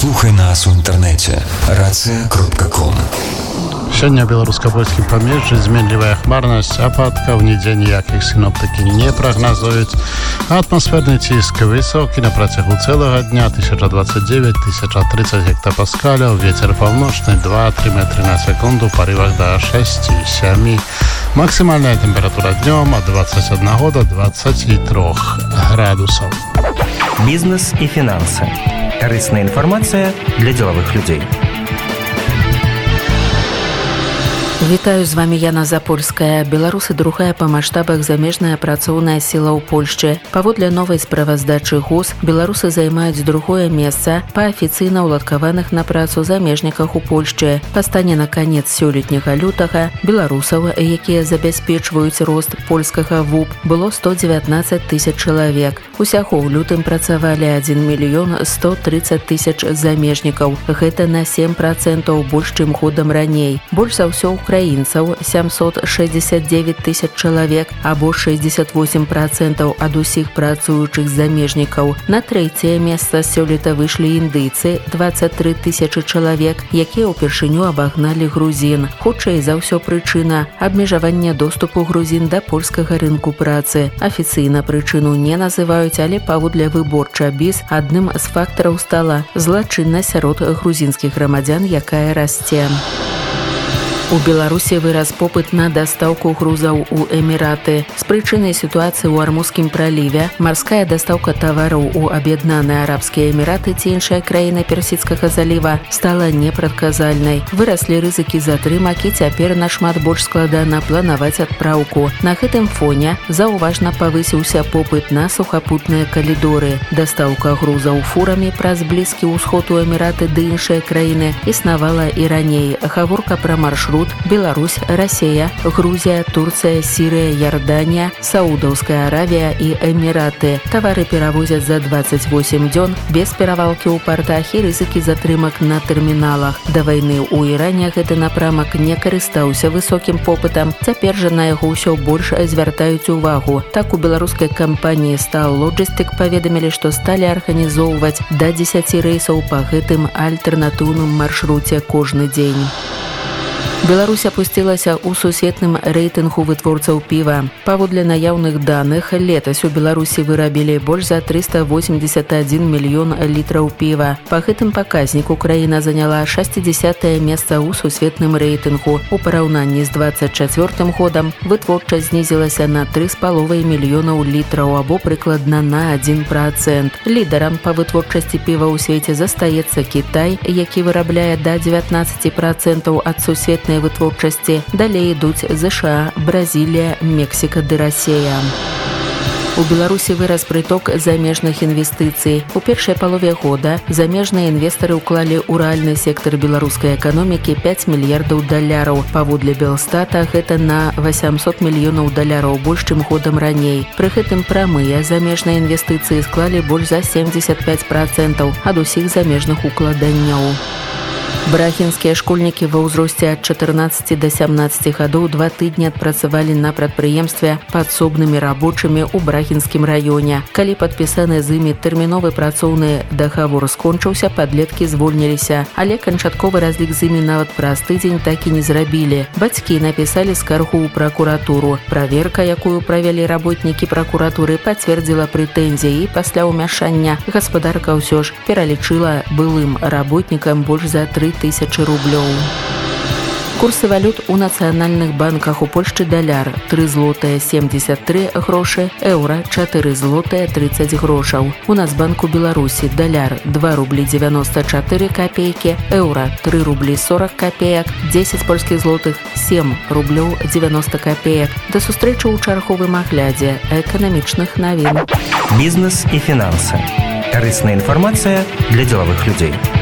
Слухай нас у інтэрнэце racja.com. Сёння ў беларуска-польскім памежжы зменлівая хмарнасць, ападкаў нідзе ніякіх сіноптыкі не прагназуюць. Атмасферны ціск высокі на працягу цэлага дня 1029-1030 гектапаскаляў, вецер паўночны 2-3 метры на секунду, парывах да 6-7. Максімальная тэмпература днём ад 21 до 23 градусаў. Бізнес і фінансы. Карысная інфармацыя для дзелавых людзей. Вітаю, з вами Яна Запольская. Беларусы другая па маштабах замежная працоўная сіла ў Польшчы. Паводле новай справаздачы ГУС, беларусы займаюць другое месца па афіцыйна ўладкаваных на працу замежніках у Польшчы. Па стане на канец сёлетняга лютага беларусаў, якія забяспечваюць рост польскага ВУП, было 119 тысяч чалавек. Усяго ў лютым працавалі 1 мільён 130 тысяч замежнікаў. Гэта на 7% больш, чым годам раней. Больш за ўсё украінцаў 769 тысяч чалавек, або 68% ад усіх працуючых замежнікаў. На трэцяе месца сёлета выйшлі індыйцы 23 тысячы чалавек, якія ўпершыню абагналі грузін. Хутчэй за ўсё прычына абмежавання доступу грузін да польскага рынку працы. Афіцыйна прычыну не называюць, але паводле выборча біз адным з фактараў стала злачыннасць сярод грузінскіх грамадзян, якая расце. У Беларусі вырас попыт на дастаўку грузаў у Эміраты. З прычынай сітуацыі ў Армузскім праліве марская дастаўка тавараў у Аб'яднаныя Арабскія Эміраты ці іншая краіна Персідскага заліва стала непрадказальнай. Выраслі рызыкі затрымак і цяпер нашмат больш складана планаваць адпраўку. На гэтым фоне заўважна павысіўся попыт на сухапутныя калідоры. Дастаўка грузаў фурамі праз Блізкі ўсход у Эміраты ды іншыя краіны існавала і раней. Гаворка пра маршрут Беларусь, Расія, Грузія, Турцыя, Сірыя, Ярданія, Саудаўская Аравія і Эміраты. Тавары перавозяць за 28 дзён без перавалкі ў партах і рызыкі затрымак на тэрміналах. Да вайны ў Іране гэты напрамак не карыстаўся высокім попытам, цяпер жа на яго ўсё больш звяртаюць увагу. Так у беларускай кампаніі Stal Logistic паведамілі, што сталі арганізоўваць да 10 рэйсаў па гэтым альтэрнатыўным маршруце кожны дзень. Беларусь апусцілася ў сусветным рэйтынгу вытворцаў піва. Паводле наяўных даных, летась у Беларусі вырабілі больш за 381 мільён літраў піва. Па гэтым паказніку краіна заняла 60-е месца ў сусветным рэйтынгу. У параўнанні з 24 годам вытворчасць знізілася на 3,5 мільёнаў літраў, або прыкладна на 1%. Лідарам па вытворчасці піва ў свеце застаецца Кітай, які вырабляе да 19% ад сусветнай вытворчасці. Далей ідуць ЗША, Бразілія, Мексіка ды Расія. У Беларусі вырас прыток замежных інвестыцый. У першай палове года замежныя інвестары ўклалі ў рэальны сектар беларускай эканомікі 5 мільярдаў даляраў. Паводле Белстата гэта на 800 мільёнаў даляраў больш, чым годам раней. Пры гэтым прамыя замежныя інвестыцыі склалі больш за 75% ад усіх замежных укладанняў. Брахінскія школьнікі ва ўзросце ад 14 до 17 гадоў 2 тыдні адпрацавалі на прадпрыемстве падсобнымі рабочымі ў Брахінскім раёне. Калі падпісаны з імі тэрміновы працоўны дагавор скончыўся, падлеткі звольніліся, але канчатковы разлік з імі нават праз тыдзень так і не зрабілі. Бацькі напісалі скаргу ў пракуратуру. Праверка, якую правялі работнікі пракуратуры, пацвердзіла прэтэнзіі, і пасля ўмяшання гаспадарка ўсё ж пералічыла былым работнікам больш за 3000 рублёў. Курсы валют у нацыянальных банках у Польшчы: даляр 3 злотыя 73 грошы, еўра 4 злотыя 30 грошаў. У Нацбанку Беларусі даляр 2 рублі 94 копейкі, еўра 3 рублі 40 копеек, 10 польскіх злотых 7 рублёў 90 копеек. Да сустрэчы ў чарговым аглядзе эканамічных навін. Бізнес і фінансы. Карысная інфармацыя для дзелавых людзей.